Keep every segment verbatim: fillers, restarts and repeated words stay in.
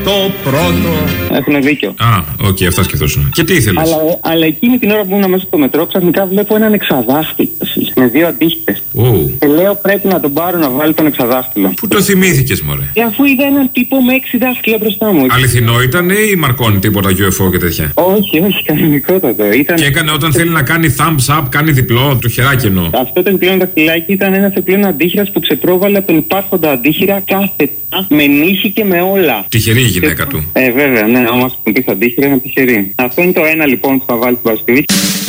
το πρώτο. Έχουν δίκιο. Α, οκ, okay, αυτά σκεφτόσουν. Και τι ήθελες? Αλλά, αλλά εκείνη την ώρα που ήμουν μέσα στο μετρό, ξαφνικά βλέπω έναν εξαδάχτυλο με δύο αντίχτες. Oh. Και λέω πρέπει να τον πάρω να βάλει τον εξαδάχτυλο. Πού το θυμήθηκες, μωρέ? Και αφού είδα έναν τύπο με έξι δάχτυλα μπροστά μου. Αληθινό ήταν ή μαρκώνει τίποτα γιου εφ ο και τέτοια? Όχι, όχι, κανονικότατο. Ήταν... Και έκανε όταν θέλει να κάνει thumbs up, κάνει διπλό, το χεράκι εννοώ. Αυτό το επιπλέον δαχτυλάκι ήταν ένα επιπλέον αντίχειρας που ξεπρόβαλε από τον υπάρχοντα αντίχειρα κάθετα, με νύχη και με όλα. Τυχερή η γυναίκα και... του. Ε, βέβαια, ναι, άμα σου πει αντίχειρα είναι τυχερή. Αυτό είναι το ένα λοιπόν που θα βάλει την Παρασκευή.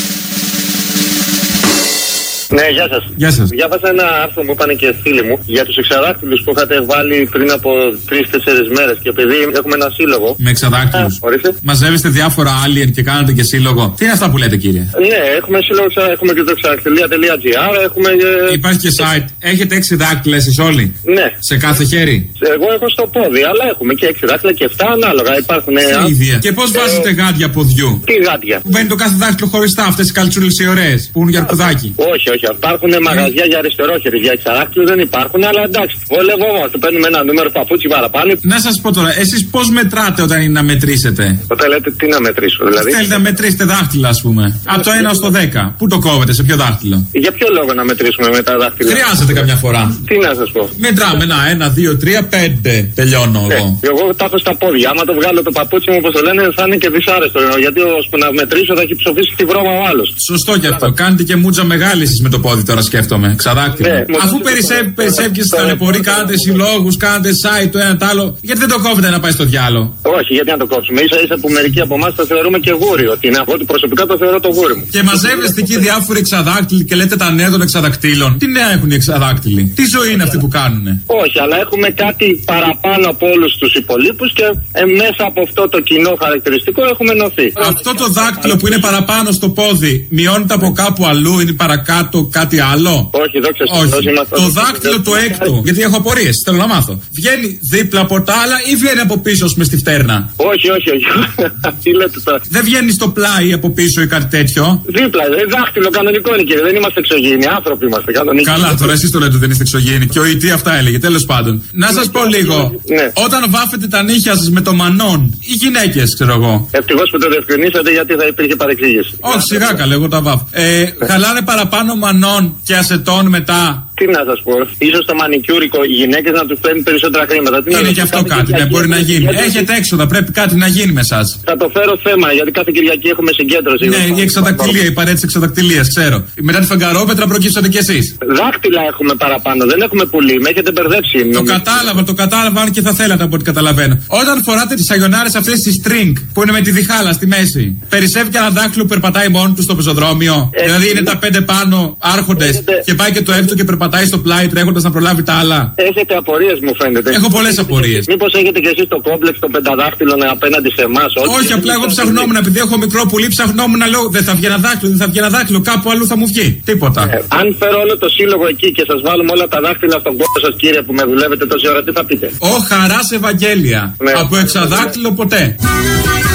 Ναι, γεια σας. Γεια σας. Διάβασα ένα άρθρο που είπαν και φίλοι μου για τους εξαδάκτυλους που είχατε βάλει πριν από τρεις τέσσερις μέρες. Και επειδή έχουμε ένα σύλλογο. Με εξαδάκτυλους. Ορίστε. Μαζεύεστε διάφορα alien και κάνετε και σύλλογο. Τι είναι αυτά που λέτε, κύριε? Ναι, έχουμε σύλλογο, έχουμε και το εξαδακτυλία τελεία τζι άρ. Έχουμε... Υπάρχει και site. Έχετε έξι δάκτυλα εσείς όλοι? Ναι. Σε κάθε χέρι? Εγώ έχω στο πόδι, αλλά έχουμε και έξι δάκτυλα και εφτά ανάλογα. Υπάρχουν. Ίδια. Και πώς ε... βάζετε γάντια ποδιού? Τι γάντια? Που μπαίνει το κάθε δάκτυλο χωριστά, αυτές οι καλτσούλες οι ωραίες που είναι για αρκουδάκι. Όχι, όχι. Υπάρχουν μαγαζιά για αριστερόχερη, για εξαδάκτυλο δεν υπάρχουν, αλλά εντάξει. Βολευόμαστε. Παίρνουμε ένα νούμερο παπούτσι παραπάνω. Να σας πω τώρα, εσείς πώς μετράτε όταν είναι να μετρήσετε? Όταν λέτε τι να μετρήσω, δηλαδή. Θέλετε να μετρήσετε δάχτυλα, ας πούμε. Από το ένα ως το δέκα. Πού το κόβετε, σε ποιο δάχτυλο? Για ποιο λόγο να μετρήσουμε με τα δάχτυλα? Χρειάζεται καμιά φορά. Τι να σας πω. Μετράμε ένα, ένα, δύο, τρία, πέντε. Τελειώνω ναι. εγώ. Εγώ τα έχω στα πόδια. Άμα το βγάλω το παπούτσι μου, όπως το λένε, θα είναι και δυσάρεστο. Γιατί ώσπου να μετρήσω θα έχει ψοφήσει τη βρώμα ο άλλος. Σωστό κι αυτό. Κάνετε και μούτζα μεγάλη εσείς με το πόδι τώρα, σκέφτομαι. Ξαδάκτυλο. Ναι, αφού περισσεύει, περισσεύει και στα ταλαιπωρεί, κάνετε συλλόγους, κάνετε site το ένα το άλλο. Γιατί δεν το κόβετε να πάει στο διάλο? Όχι, γιατί να το κόψουμε. Σα ίσα που μερικοί από εμάς το θεωρούμε και γούρι. Ότι είναι αυτό, προσωπικά το θεωρώ το γούρι μου. Και μαζεύεστε εκεί διάφοροι εξαδάκτυλοι και λέτε τα νέα των εξαδακτύλων. Τι νέα έχουν οι εξαδάκτυλοι? Τι ζωή είναι αυτή που κάνουνε? Όχι, αλλά έχουμε κάτι παραπάνω από όλους τους υπολείπους και ε, μέσα από αυτό το κοινό χαρακτηριστικό έχουμε ενωθεί. Αυτό το δάκτυλο που είναι παραπάνω στο πόδι μειώνεται από κάπου αλλού, είναι παρακάτω κάτι άλλο? Όχι, δόξα τω Θεώ. Το δάκτυλο του έκτου, γιατί έχω απορίες, θέλω να μάθω. Βγαίνει δίπλα από τα άλλα ή βγαίνει από πίσω με στη φτέρνα? Όχι, όχι, όχι. Τι λέτε τώρα? Δεν βγαίνει στο πλάι από πίσω ή κάτι τέτοιο? Δίπλα, δάχτυλο κανονικό είναι, κύριε. Δεν είμαστε εξωγήινοι, άνθρωποι είμαστε κανονικοί. Καλά, τώρα εσείς το λέτε ότι δεν είστε εξωγήινοι. Και ο ΙΤ αυτά έλεγε, τέλος πάντων. Να σας πω λίγο. Ναι. Όταν βάφετε τα νύχια σας με το μανόν, οι γυναίκες, ξέρω εγώ. Ευτυχώς που το διευκρινίσατε, γιατί θα υπήρχε παρεξήγηση. Όχι, σιγά καλέ, εγώ τα βάφω. Ε, χαλάνε παραπάνω μανόν και ασετών μετά. Τι να σας πω, ίσως το μανικιούρικο οι γυναίκες να τους φέρνουν περισσότερα χρήματα. Τι είναι και αυτό κάτι, ναι, μπορεί να γίνει. Γιατί... Έχετε έξοδα, πρέπει κάτι να γίνει με εσάς. Θα το φέρω θέμα, γιατί κάθε Κυριακή έχουμε συγκέντρωση. Ναι, η εξαδακτυλία, η παρέτηση εξαδακτυλίας, ξέρω. Μετά τη φεγγαρόπετρα προκύψατε κι εσείς. Δάχτυλα έχουμε παραπάνω, δεν έχουμε πουλί, με έχετε μπερδέψει. Το νομίζω. κατάλαβα, το κατάλαβα, αν και θα θέλατε από ό,τι καταλαβαίνω. Όταν φοράτε τις σαγιονάρες αυτές τις string που είναι με τη διχάλα στη μέση, περισσεύει και ένα δάχτυλο που περπατάει μόνο του στο πεζοδρόμιο. Ε, δηλαδή είναι τα πέντε πάνω άρχοντες έχετε... και πάει και το έκτο και περπατάει στο πλάι τρέχοντας να προλάβει τα άλλα. Έχετε απορίες, μου φαίνεται. Έχω πολλές απορίες. Μήπως έχετε κι εσείς το κόμπλεξ των πενταδάχτυλων απέναντι σε εμάς? Όχι, απλά εγώ ψαχνόμουν, επειδή έχω μικρό πουλί, ψαχνόμουν να λέω δεν θα βγει ένα δάχτυλο, δεν θα βγει ένα δάχτυλο, κάπου αλλού θα μου βγει. Τίποτα. Ε, αν φέρω όλο το σύλλογο εκεί και σας βάλουμε όλα τα δάχτυλα στον κόπο σας, κύριε, που με δουλεύετε τόση ώρα, τι θα πείτε? Ω χαράς Ευαγγέλια. Ναι. Από εξαδάκτυλο ποτέ.